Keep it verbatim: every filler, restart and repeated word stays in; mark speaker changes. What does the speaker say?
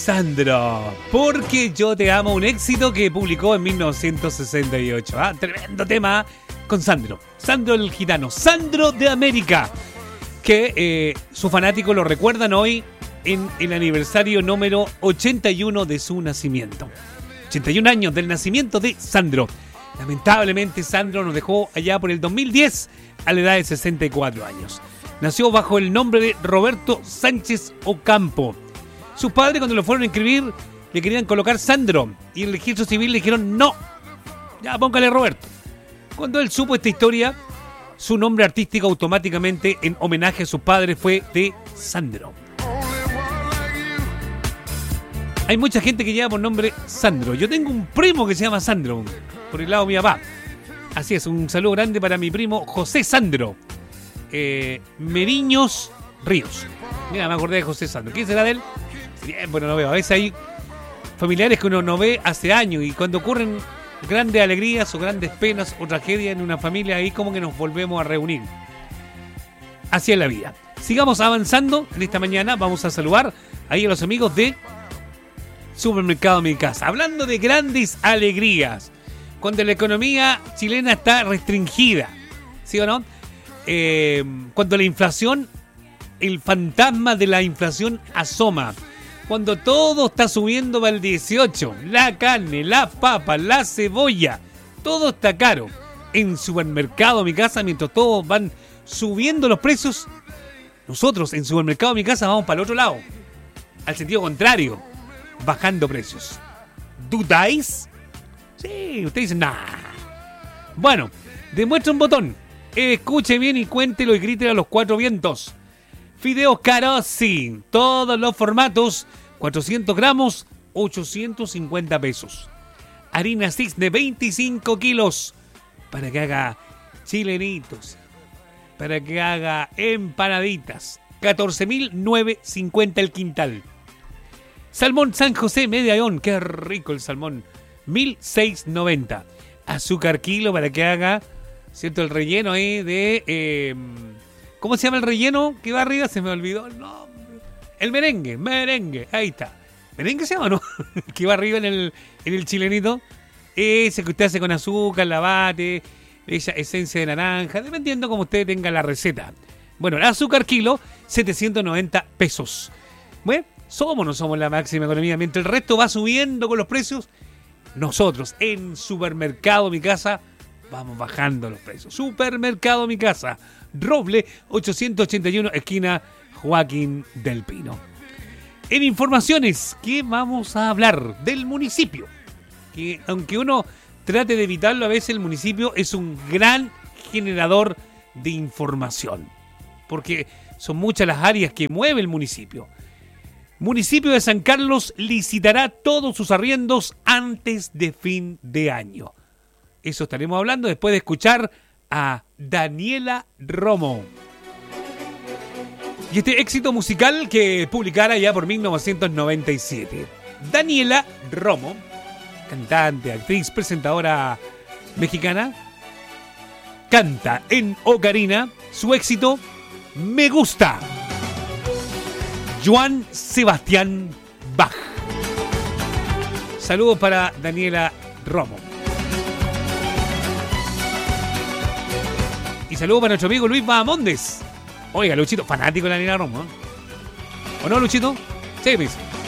Speaker 1: Sandro, porque yo te amo, un éxito que publicó en mil novecientos sesenta y ocho. ¿Ah? Tremendo tema con Sandro. Sandro el gitano, Sandro de América, que eh, sus fanáticos lo recuerdan hoy en el aniversario número ochenta y uno de su nacimiento. ochenta y un años del nacimiento de Sandro. Lamentablemente Sandro nos dejó allá por el dos mil diez a la edad de sesenta y cuatro años. Nació bajo el nombre de Roberto Sánchez Ocampo. Sus padres, cuando lo fueron a inscribir, le querían colocar Sandro, y en el registro civil le dijeron no, ya póngale Roberto. Cuando él supo esta historia, su nombre artístico automáticamente en homenaje a sus padres fue de Sandro. Hay mucha gente que lleva por nombre Sandro. Yo tengo un primo que se llama Sandro, por el lado de mi papá. Así es, un saludo grande para mi primo José Sandro eh, Meriños Ríos. Mira, me acordé de José Sandro. ¿Quién será de él? Bien, bueno, no veo. A veces hay familiares que uno no ve hace años, y cuando ocurren grandes alegrías o grandes penas o tragedias en una familia, ahí como que nos volvemos a reunir. Así es la vida. Sigamos avanzando en esta mañana. Vamos a saludar ahí a los amigos de Supermercado Mi Casa. Hablando de grandes alegrías, cuando la economía chilena está restringida, ¿sí o no? Eh, cuando la inflación, el fantasma de la inflación asoma. Cuando todo está subiendo para el dieciocho, la carne, la papa, la cebolla, todo está caro. En Supermercado Mi Casa, mientras todos van subiendo los precios, nosotros en Supermercado Mi Casa vamos para el otro lado, al sentido contrario, bajando precios. ¿Dudáis? Sí, ustedes dicen, nah. Bueno, demuestra un botón, escuche bien y cuéntelo y grítelo a los cuatro vientos. Fideos Carossi, todos los formatos, cuatrocientos gramos, ochocientos cincuenta pesos. Harina Cisne, veinticinco kilos, para que haga chilenitos, para que haga empanaditas, catorce mil novecientos cincuenta el quintal. Salmón San José Medallón, qué rico el salmón, mil seiscientos noventa. Azúcar kilo para que haga, ¿cierto? El relleno ahí de... Eh, ¿Cómo se llama el relleno que va arriba? Se me olvidó el nombre. El merengue, merengue, ahí está. ¿Merengue se llama o no? Que va arriba en el, en el chilenito. Ese que usted hace con azúcar, lavate, esa esencia de naranja, dependiendo como usted tenga la receta. Bueno, el azúcar kilo, setecientos noventa pesos. Bueno, somos o no somos la máxima economía. Mientras el resto va subiendo con los precios, nosotros en Supermercado Mi Casa vamos bajando los precios. Supermercado Mi Casa, Roble ochocientos ochenta y uno, esquina Joaquín del Pino. En informaciones, ¿qué vamos a hablar? Del municipio. Que aunque uno trate de evitarlo, a veces el municipio es un gran generador de información. Porque son muchas las áreas que mueve el municipio. Municipio de San Carlos licitará todos sus arriendos antes de fin de año. Eso estaremos hablando después de escuchar a Daniela Romo. Y este éxito musical que publicara ya por mil novecientos noventa y siete. Daniela Romo, cantante, actriz, presentadora mexicana, canta en Ocarina su éxito Me Gusta. Joan Sebastián Bach. Saludos para Daniela Romo. Y saludos para nuestro amigo Luis Bahamondes. Oiga, Luchito, fanático de la Daniela Romo, ¿eh? ¿O no, Luchito? Sí, pues.